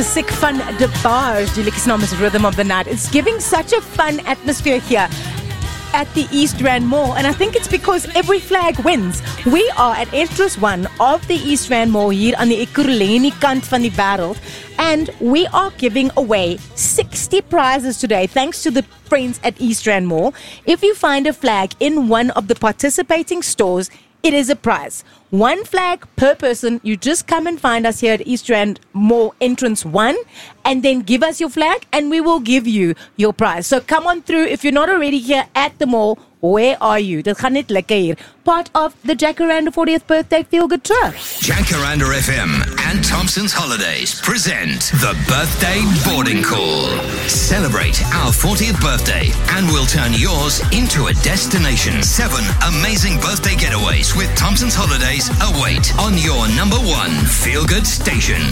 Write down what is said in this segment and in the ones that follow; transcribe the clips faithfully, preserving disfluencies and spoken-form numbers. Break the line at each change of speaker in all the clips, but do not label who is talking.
Sick Fun de Bars, die liedjie se naam is Rhythm of the Night. It's giving such a fun atmosphere here at the East Rand Mall, and I think it's because every flag wins. We are at Entrance one of the East Rand Mall hier aan die Ekurhuleni kant van die wêreld, and we are giving away sixty prizes today thanks to the friends at East Rand Mall. If you find a flag in one of the participating stores, it is a prize. One flag per person. You just come and find us here at East Rand Mall Entrance one and then give us your flag and we will give you your prize. So come on through. If you're not already here at the mall, where are you? Dit gaan net lekker hier. Part of the Jacaranda fortieth birthday Feel Good Tour.
Jacaranda F M and Thompson's Holidays present the Birthday Boarding Call. Celebrate our fortieth birthday and we'll turn yours into a destination. Seven amazing birthday getaways with Thompson's Holidays await on your number one Feel Good station.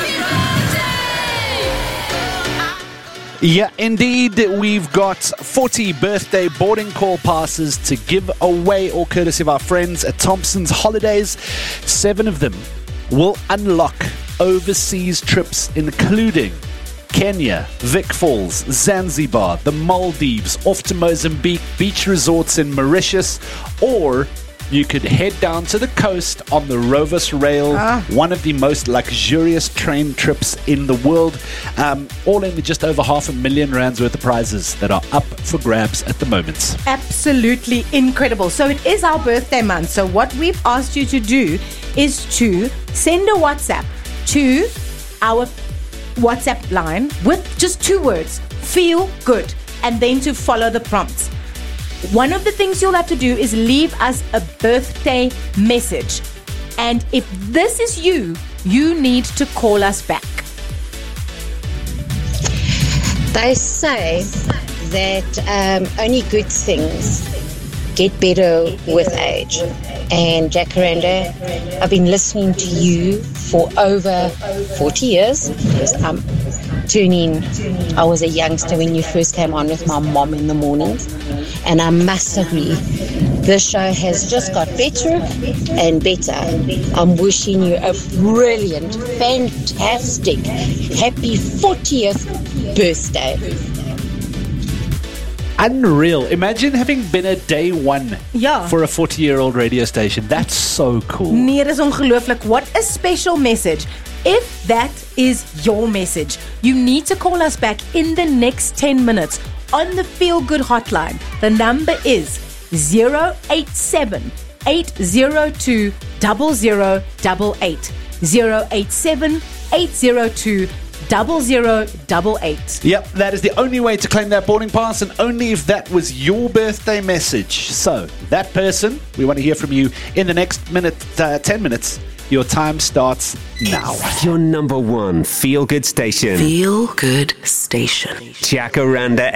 Yeah, indeed, we've got forty birthday boarding call passes to give away, all courtesy of our friends at Thompson's Holidays. Seven of them will unlock overseas trips, including Kenya, Vic Falls, Zanzibar, the Maldives, off to Mozambique, beach resorts in Mauritius, or you could head down to the coast on the Rovos Rail, ah. one of the most luxurious train trips in the world. Um, all in just over half a million rands worth of prizes that are up for grabs at the moment.
Absolutely incredible. So it is our birthday month. So what we've asked you to do is to send a WhatsApp to our WhatsApp line with just two words, feel good, and then to follow the prompts. One of the things you'll have to do is leave us a birthday message. And if this is you, you need to call us back.
They say that um, only good things get better with age. And Jacaranda, I've been listening to you for over forty years. I'm turning, I was a youngster when you first came on with my mom in the mornings. And I must agree, this show has just got better and better. I'm wishing you a brilliant, fantastic, happy fortieth birthday.
Unreal. Imagine having been a day one
ja.
for a forty-year-old radio station. That's so cool.
Nee, dis ongelooflik. What a special message. If that is your message, you need to call us back in the next ten minutes on the Feel Good hotline. The number is zero eight seven, eight zero two, zero zero eight eight. zero eight seven, eight zero two, zero zero eight eight.
Yep, that is the only way to claim that boarding pass, and only if that was your birthday message. So, that person, we want to hear from you in the next minute, uh, ten minutes. Your time starts now.
Your number one feel-good station.
Feel Good Station.
Jacaranda